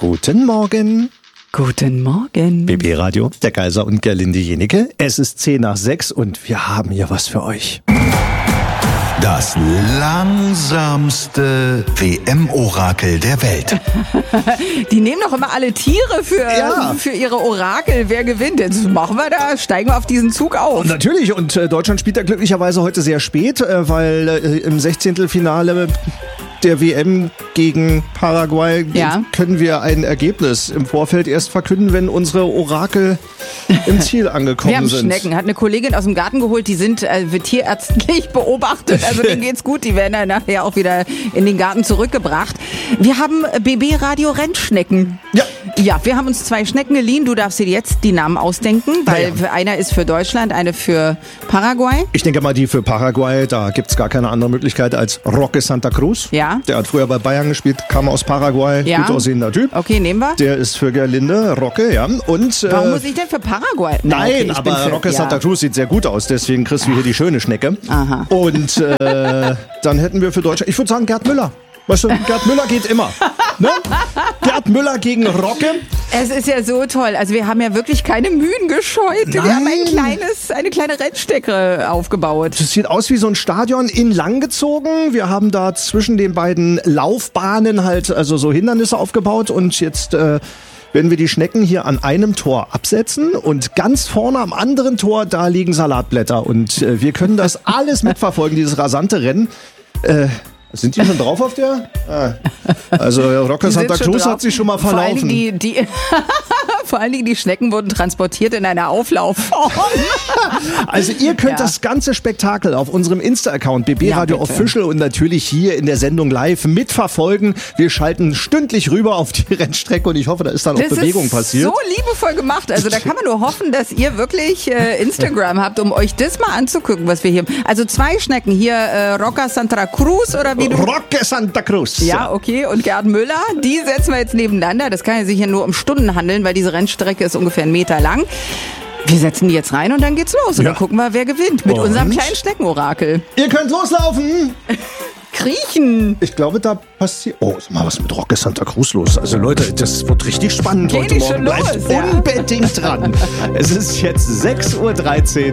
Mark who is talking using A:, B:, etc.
A: Guten Morgen.
B: Guten Morgen.
A: BB Radio, der Kaiser und Gerlinde Jenecke. Es ist 5:10 und wir haben hier was für euch.
C: Das langsamste WM-Orakel der Welt.
B: Die nehmen doch immer alle Tiere für ihre Orakel. Wer gewinnt? Jetzt machen wir da, steigen wir auf diesen Zug auf.
A: Natürlich, und Deutschland spielt ja glücklicherweise heute sehr spät, weil im 16. der WM gegen Paraguay können wir ein Ergebnis im Vorfeld erst verkünden, wenn unsere Orakel im Ziel angekommen
B: wir haben
A: sind.
B: Schnecken. Hat eine Kollegin aus dem Garten geholt, die wird tierärztlich beobachtet. Also denen geht's gut, die werden dann nachher auch wieder in den Garten zurückgebracht. Wir haben BB Radio Rennschnecken. Ja, wir haben uns 2 Schnecken geliehen. Du darfst dir jetzt die Namen ausdenken, weil einer ist für Deutschland, eine für Paraguay.
A: Ich denke mal, die für Paraguay, da gibt's gar keine andere Möglichkeit als Roque Santa Cruz.
B: Ja.
A: Der hat früher bei Bayern gespielt, kam aus Paraguay, gut aussehender Typ.
B: Okay, nehmen wir.
A: Der ist für Gerlinde, Roque, ja. Und,
B: warum muss ich denn für Paraguay?
A: Nein, okay, aber Roque Santa Cruz sieht sehr gut aus, deswegen kriegst du hier die schöne Schnecke.
B: Aha.
A: Und dann hätten wir für Deutschland, ich würde sagen Gerd Müller. Weißt du, Gerd Müller geht immer. Ne? Gerd Müller gegen Roque.
B: Es ist ja so toll. Also wir haben ja wirklich keine Mühen gescheut.
A: Nein.
B: Wir haben eine kleine Rennstrecke aufgebaut.
A: Das sieht aus wie so ein Stadion in lang gezogen. Wir haben da zwischen den beiden Laufbahnen halt also so Hindernisse aufgebaut und jetzt werden wir die Schnecken hier an einem Tor absetzen und ganz vorne am anderen Tor, da liegen Salatblätter und wir können das alles mitverfolgen, dieses rasante Rennen. Sind die schon drauf auf der? Also Roque Santa Cruz hat sich schon mal verlaufen.
B: Vor allen Dingen die Schnecken wurden transportiert in einer Auflaufform.
A: Also ihr könnt das ganze Spektakel auf unserem Insta-Account BB Radio Official und natürlich hier in der Sendung live mitverfolgen. Wir schalten stündlich rüber auf die Rennstrecke und ich hoffe, da ist dann auch Bewegung passiert.
B: So liebevoll gemacht. Also da kann man nur hoffen, dass ihr wirklich Instagram habt, um euch das mal anzugucken, was wir hier haben. Also 2 Schnecken hier, Roque Santa Cruz oder wie du...
A: Roque Santa Cruz.
B: Ja, okay. Und Gerd Müller, die setzen wir jetzt nebeneinander. Das kann ja sicher nur um Stunden handeln, weil diese Rennstrecke ist ungefähr 1 Meter lang. Wir setzen die jetzt rein und dann geht's los. Und dann gucken wir, wer gewinnt mit unserem kleinen Schneckenorakel.
A: Ihr könnt loslaufen!
B: Kriechen!
A: Ich glaube, da passiert... Oh, ist mal was mit Roque Santa Cruz los. Also Leute, das wird richtig spannend heute Morgen. Bleibt unbedingt dran. Es ist jetzt 6:13 Uhr.